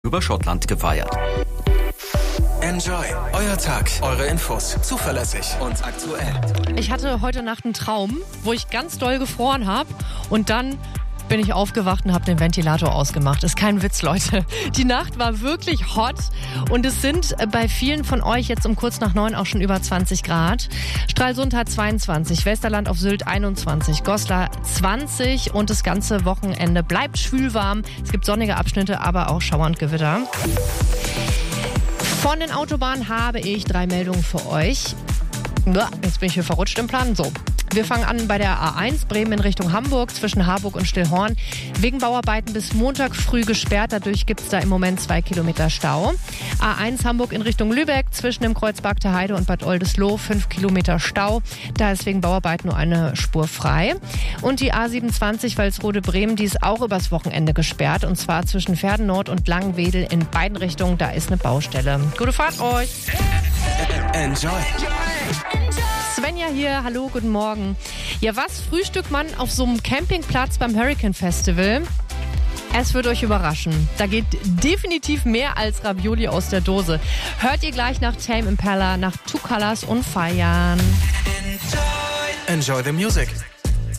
über Schottland gefeiert. Enjoy. Euer Tag, eure Infos. Zuverlässig und aktuell. Ich hatte heute Nacht einen Traum, wo ich ganz doll gefroren habe und dann bin ich aufgewacht und habe den Ventilator ausgemacht. Ist kein Witz, Leute. Die Nacht war wirklich hot und es sind bei vielen von euch jetzt um kurz nach 9 auch schon über 20 Grad. Stralsund hat 22, Westerland auf Sylt 21, Goslar 20 und das ganze Wochenende bleibt schwülwarm. Es gibt sonnige Abschnitte, aber auch Schauer und Gewitter. Von den Autobahnen habe ich 3 Meldungen für euch. Jetzt bin ich hier verrutscht im Plan. So. Wir fangen an bei der A1 Bremen in Richtung Hamburg zwischen Harburg und Stillhorn. Wegen Bauarbeiten bis Montag früh gesperrt. Dadurch gibt es da im Moment 2 Kilometer Stau. A1 Hamburg in Richtung Lübeck zwischen dem Kreuz Bagter Heide und Bad Oldesloe 5 Kilometer Stau. Da ist wegen Bauarbeiten nur eine Spur frei. Und die A27 Walsrode Bremen, die ist auch übers Wochenende gesperrt. Und zwar zwischen Verden Nord und Langenwedel in beiden Richtungen. Da ist eine Baustelle. Gute Fahrt euch! Enjoy. Svenja hier, hallo, guten Morgen. Ja, was frühstückt man auf so einem Campingplatz beim Hurricane Festival? Es wird euch überraschen. Da geht definitiv mehr als Ravioli aus der Dose. Hört ihr gleich nach Tame Impala, nach Two Colors und feiern. Enjoy the music.